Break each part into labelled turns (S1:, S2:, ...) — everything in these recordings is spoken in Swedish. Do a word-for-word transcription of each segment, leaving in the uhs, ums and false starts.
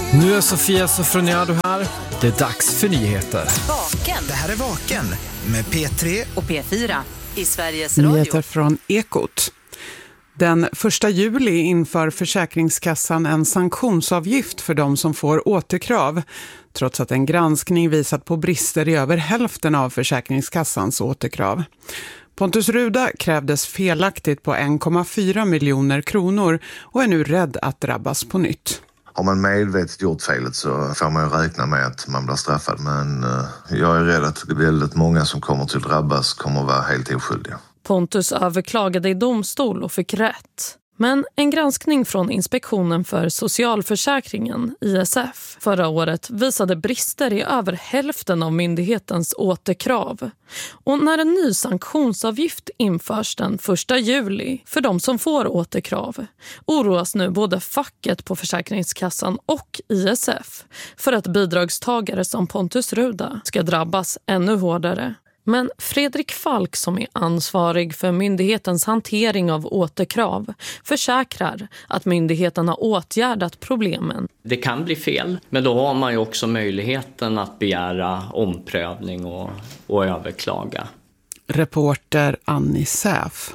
S1: Nu är Sofia Sofroniado här. Det är dags för nyheter.
S2: Vaken.
S3: Det här är Vaken med P tre
S2: och P fyra i Sveriges Radio.
S4: Nyheter från Ekot. Den första juli inför Försäkringskassan en sanktionsavgift för de som får återkrav, trots att en granskning visat på brister i över hälften av Försäkringskassans återkrav. Pontus Ruda krävdes felaktigt på en komma fyra miljoner kronor och är nu rädd att drabbas på nytt.
S5: Har man medvetet gjort felet så får man ju räkna med att man blir straffad. Men jag är rädd att väldigt många som kommer till drabbas kommer att vara helt oskyldiga.
S6: Pontus överklagade i domstol och fick rätt. Men en granskning från Inspektionen för socialförsäkringen, I S F, förra året visade brister i över hälften av myndighetens återkrav. Och när en ny sanktionsavgift införs den första juli för de som får återkrav oroas nu både facket på Försäkringskassan och I S F för att bidragstagare som Pontus Ruda ska drabbas ännu hårdare. Men Fredrik Falk, som är ansvarig för myndighetens hantering av återkrav, försäkrar att myndigheten har åtgärdat problemen.
S7: Det kan bli fel, men då har man ju också möjligheten att begära omprövning och, och överklaga.
S4: Reporter Annie Säf.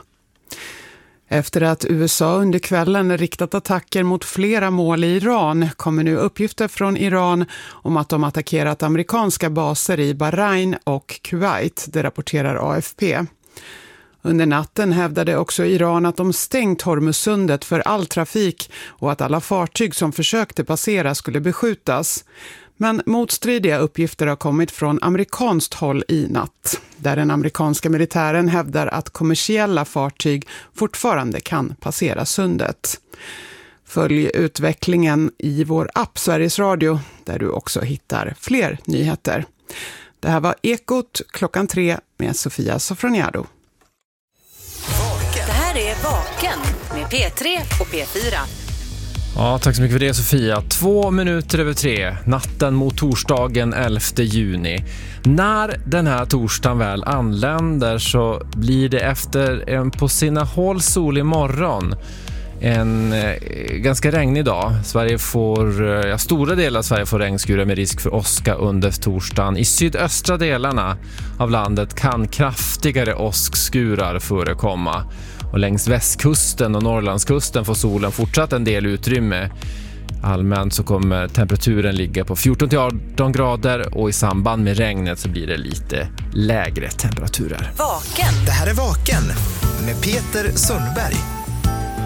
S4: Efter att U S A under kvällen riktat attacker mot flera mål i Iran kommer nu uppgifter från Iran om att de attackerat amerikanska baser i Bahrain och Kuwait, det rapporterar A F P. Under natten hävdade också Iran att de stängt Hormuzsundet för all trafik och att alla fartyg som försökte passera skulle beskjutas. Men motstridiga uppgifter har kommit från amerikanskt håll i natt, där den amerikanska militären hävdar att kommersiella fartyg fortfarande kan passera sundet. Följ utvecklingen i vår app Sveriges Radio, där du också hittar fler nyheter. Det här var Ekot klockan tre med Sofia Sofroniado.
S2: Det här är Vaken med P tre och P fyra.
S1: Ja, tack så mycket för det, Sofia. Två minuter över tre, natten mot torsdagen elfte juni. När den här torsdagen väl anländer så blir det efter en på sina håll solig morgon en eh, ganska regnig dag. Sverige får, ja, stora delar av Sverige får regnskurar med risk för åska under torsdagen. I sydöstra delarna av landet kan kraftigare åskskurar förekomma. Och längs västkusten och Norrlandskusten får solen fortsatt en del utrymme. Allmänt så kommer temperaturen ligga på fjorton till arton grader och i samband med regnet så blir det lite lägre temperaturer.
S2: Vaken.
S3: Det här är Vaken med Peter Sundberg.